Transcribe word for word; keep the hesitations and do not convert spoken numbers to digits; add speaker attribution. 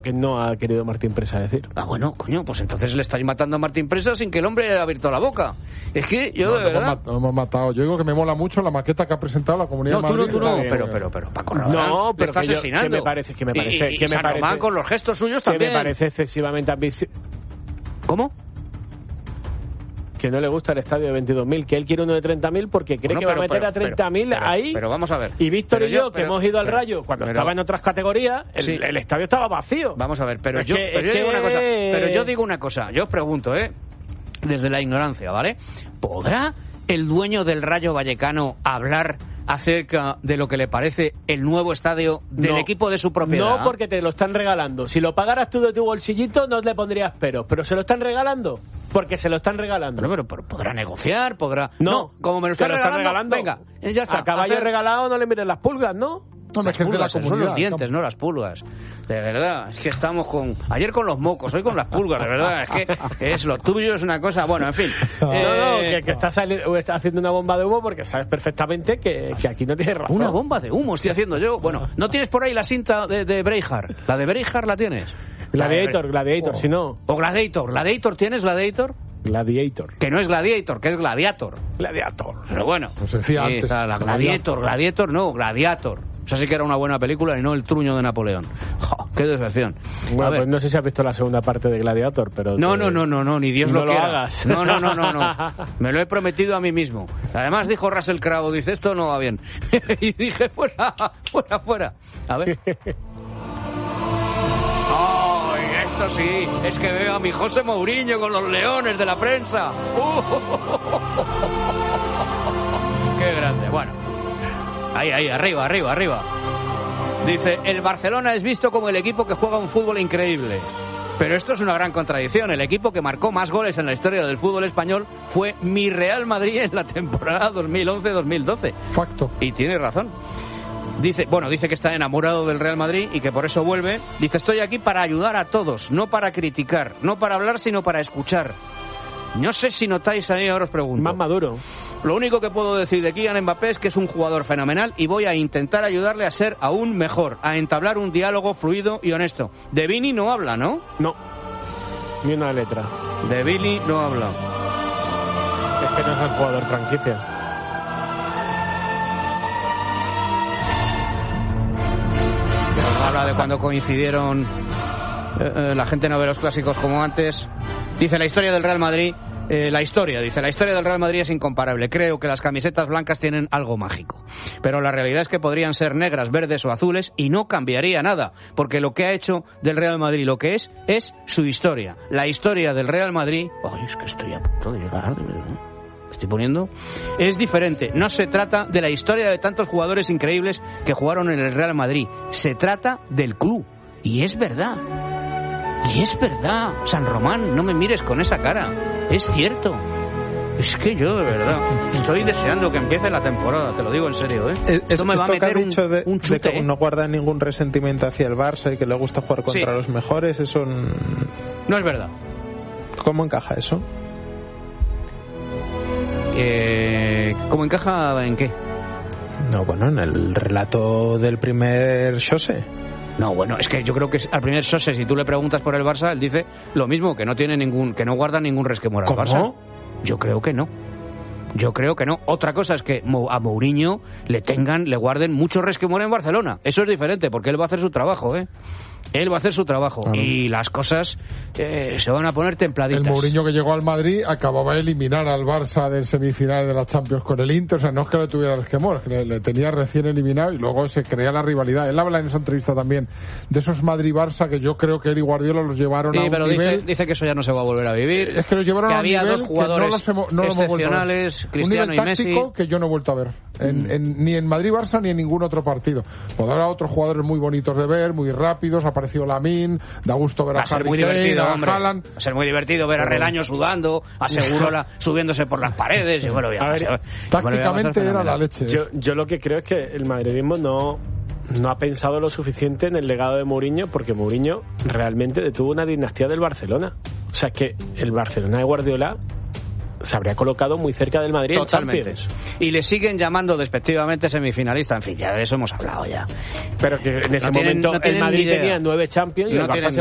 Speaker 1: que no ha querido Martín Presa decir.
Speaker 2: Ah, bueno, coño, pues entonces le estáis matando a Martín Presa sin que el hombre haya abierto la boca. Es que yo
Speaker 3: no,
Speaker 2: de
Speaker 3: no
Speaker 2: verdad...
Speaker 3: Hemos, hemos matado. Yo digo que me mola mucho la maqueta que ha presentado la Comunidad
Speaker 2: no,
Speaker 3: de Madrid.
Speaker 2: No, tú no, tú no,
Speaker 3: bien,
Speaker 2: pero, pero, pero, Paco Rabanne,
Speaker 1: no, pero
Speaker 2: está
Speaker 1: que yo,
Speaker 2: asesinando.
Speaker 1: Que me parece, que me parece...
Speaker 2: Y, y
Speaker 1: que me
Speaker 2: San
Speaker 1: parece,
Speaker 2: Román con los gestos suyos también.
Speaker 1: Que me parece excesivamente ambicioso.
Speaker 2: ¿Cómo?
Speaker 1: Que no le gusta el estadio de veintidós mil, que él quiere uno de treinta mil porque cree
Speaker 2: bueno,
Speaker 1: que
Speaker 2: pero,
Speaker 1: va a meter
Speaker 2: pero,
Speaker 1: a treinta mil
Speaker 2: pero,
Speaker 1: ahí.
Speaker 2: Pero vamos a ver.
Speaker 1: Y Víctor
Speaker 2: pero
Speaker 1: y yo,
Speaker 2: yo
Speaker 1: que
Speaker 2: pero,
Speaker 1: hemos ido al
Speaker 2: pero,
Speaker 1: Rayo cuando
Speaker 2: pero,
Speaker 1: estaba en otras categorías, el,
Speaker 2: sí.
Speaker 1: el estadio estaba vacío.
Speaker 2: Vamos a ver, pero,
Speaker 1: es
Speaker 2: yo,
Speaker 1: que,
Speaker 2: pero yo
Speaker 1: que...
Speaker 2: digo una cosa. Pero yo digo una cosa. Yo os pregunto, ¿eh? Desde la ignorancia, ¿vale? ¿Podrá el dueño del Rayo Vallecano hablar acerca de lo que le parece el nuevo estadio del
Speaker 1: no,
Speaker 2: equipo de su propiedad?
Speaker 1: No, porque te lo están regalando. Si lo pagaras tú de tu bolsillito, no le pondrías pero. Pero se lo están regalando, porque se lo están regalando.
Speaker 2: Pero, pero, pero podrá negociar, podrá...
Speaker 1: No,
Speaker 2: no como me lo está regalando,
Speaker 1: regalando,
Speaker 2: venga, ya está.
Speaker 1: A caballo
Speaker 2: hacer...
Speaker 1: regalado no le miren las pulgas, ¿no?
Speaker 3: No,
Speaker 2: las
Speaker 3: es que
Speaker 2: pulgas,
Speaker 3: es de la
Speaker 2: son los
Speaker 3: comunidad,
Speaker 2: dientes,
Speaker 3: no.
Speaker 2: no las pulgas. De verdad, es que estamos con... Ayer con los mocos, hoy con las pulgas, de verdad. Es que es lo tuyo, es una cosa... Bueno, en fin.
Speaker 1: No,
Speaker 2: eh...
Speaker 1: no, que, que estás, estás haciendo una bomba de humo porque sabes perfectamente que, que aquí no tienes razón.
Speaker 2: Una bomba de humo estoy haciendo yo. Bueno, ¿no tienes por ahí la cinta de, de Braveheart? ¿La de Braveheart la tienes?
Speaker 1: Gladiator, Gladiator,
Speaker 2: oh.
Speaker 1: si no.
Speaker 2: O Gladiator. ¿Gladiator tienes, Gladiator?
Speaker 1: Gladiator.
Speaker 2: Que no es Gladiator, que es Gladiator.
Speaker 1: Gladiator.
Speaker 2: Pero bueno.
Speaker 3: Pues decía
Speaker 2: sí,
Speaker 3: antes.
Speaker 2: La Gladiator, Gladiator no, Gladiator. O sea, sí que era una buena película y no el truño de Napoleón. ¡Oh, qué decepción!
Speaker 1: Bueno, pues no sé si has visto la segunda parte de Gladiator, pero...
Speaker 2: No,
Speaker 1: te...
Speaker 2: no, no, no, no, ni Dios
Speaker 1: no
Speaker 2: lo,
Speaker 1: lo
Speaker 2: quiera.
Speaker 1: hagas.
Speaker 2: No, no, no, no, no. Me lo he prometido a mí mismo. Además dijo Russell Crowe, dice, esto no va bien. Y dije, fuera, fuera, fuera. A ver... ¡Oh, esto sí! Es que veo a mi José Mourinho con los leones de la prensa. ¡Uh! ¡Qué grande! Bueno, ahí, ahí, arriba, arriba, arriba. Dice, el Barcelona es visto como el equipo que juega un fútbol increíble. Pero esto es una gran contradicción. El equipo que marcó más goles en la historia del fútbol español fue mi Real Madrid en la temporada dos mil once dos mil doce.
Speaker 3: Facto.
Speaker 2: Y tiene razón. Dice, bueno, dice que está enamorado del Real Madrid y que por eso vuelve. Dice, estoy aquí para ayudar a todos, no para criticar, no para hablar, sino para escuchar. No sé si notáis ahí, ahora os pregunto.
Speaker 1: Más maduro.
Speaker 2: Lo único que puedo decir de Kylian Mbappé es que es un jugador fenomenal y voy a intentar ayudarle a ser aún mejor, a entablar un diálogo fluido y honesto. De Vini no habla, ¿no?
Speaker 1: No, ni una letra.
Speaker 2: De Vini no habla.
Speaker 1: Es que no es el jugador franquicia.
Speaker 2: Habla de cuando coincidieron, eh, eh, la gente no ve los clásicos como antes. Dice la historia del Real Madrid, eh, la historia, dice, la historia del Real Madrid es incomparable. Creo que las camisetas blancas tienen algo mágico. Pero la realidad es que podrían ser negras, verdes o azules y no cambiaría nada. Porque lo que ha hecho del Real Madrid, lo que es, es su historia. La historia del Real Madrid... Ay, es que estoy a punto de llegar, de verdad. Estoy poniendo, es diferente. No se trata de la historia de tantos jugadores increíbles que jugaron en el Real Madrid. Se trata del club. Y es verdad. Y es verdad. San Román, no me mires con esa cara. Es cierto. Es que yo, de verdad, estoy deseando que empiece la temporada. Te lo digo en serio, ¿eh?
Speaker 4: Es,
Speaker 2: esto me va a
Speaker 4: esto que ha
Speaker 2: meter
Speaker 4: dicho
Speaker 2: un,
Speaker 4: de,
Speaker 2: un chute,
Speaker 4: de que
Speaker 2: ¿eh?
Speaker 4: no guarda ningún resentimiento hacia el Barça y que le gusta jugar contra
Speaker 2: Sí.
Speaker 4: los mejores, eso... n-
Speaker 2: No es verdad.
Speaker 4: ¿Cómo encaja eso?
Speaker 2: Eh, ¿Cómo encaja en qué?
Speaker 4: No, bueno, en el relato del primer José.
Speaker 2: No, bueno, es que yo creo que al primer Sose, si tú le preguntas por el Barça, él dice lo mismo, que no tiene ningún, que no guarda ningún resquemor al
Speaker 4: ¿Cómo?
Speaker 2: Barça. Yo creo que no. Yo creo que no. Otra cosa es que a Mourinho le tengan, le guarden mucho resquemor en Barcelona. Eso es diferente, porque él va a hacer su trabajo, ¿eh? Él va a hacer su trabajo. Claro. Y las cosas eh, se van a poner templaditas.
Speaker 3: El Mourinho que llegó al Madrid acababa de eliminar al Barça del semifinal de la Champions con el Inter. O sea, no es que le tuviera resquemor, es que le, le tenía recién eliminado y luego se crea la rivalidad. Él habla en esa entrevista también de esos Madrid-Barça que yo creo que él y Guardiola los llevaron
Speaker 2: sí,
Speaker 3: a un
Speaker 2: pero
Speaker 3: nivel...
Speaker 2: dice, dice que eso ya no se va a volver a vivir.
Speaker 3: Es que los llevaron
Speaker 2: que
Speaker 3: a un
Speaker 2: había
Speaker 3: nivel
Speaker 2: dos jugadores
Speaker 3: que no los hemos, no
Speaker 2: excepcionales, Cristiano
Speaker 3: un nivel
Speaker 2: y Messi.
Speaker 3: táctico que yo no he vuelto a ver. En,
Speaker 2: Mm.
Speaker 3: en, ni en Madrid-Barça ni en ningún otro partido. Podrá haber otros jugadores muy bonitos de ver, muy rápidos. Ha aparecido Lamine, da gusto ver a,
Speaker 2: Va a ser
Speaker 3: Harry
Speaker 2: muy
Speaker 3: Kane,
Speaker 2: divertido,
Speaker 3: a
Speaker 2: hombre.
Speaker 3: Haaland.
Speaker 2: Va a ser muy divertido ver a Relaño sudando, a Segurola subiéndose por las paredes. Y bueno, ya,
Speaker 1: A ver,
Speaker 2: va a ser-
Speaker 3: Tácticamente
Speaker 2: bueno,
Speaker 3: era la leche.
Speaker 1: Yo, yo lo que creo es que el madridismo no, no ha pensado lo suficiente en el legado de Mourinho, porque Mourinho realmente detuvo una dinastía del Barcelona. O sea, es que el Barcelona de Guardiola se habría colocado muy cerca del Madrid.
Speaker 2: Totalmente.
Speaker 1: En Champions.
Speaker 2: Y le siguen llamando despectivamente semifinalista. En fin, ya de eso hemos hablado ya.
Speaker 1: Pero que en ese
Speaker 2: no tienen,
Speaker 1: momento
Speaker 2: no
Speaker 1: el Madrid
Speaker 2: ni idea.
Speaker 1: tenía nueve Champions y
Speaker 2: no
Speaker 1: el Barça
Speaker 2: tienen
Speaker 1: se